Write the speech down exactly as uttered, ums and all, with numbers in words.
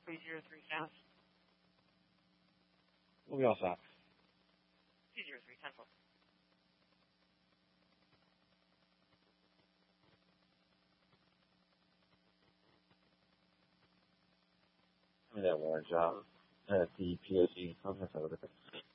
three zero three South. We'll be all set. two zero three Central. Give me that warrant job at the P O C. I'll have to look at it.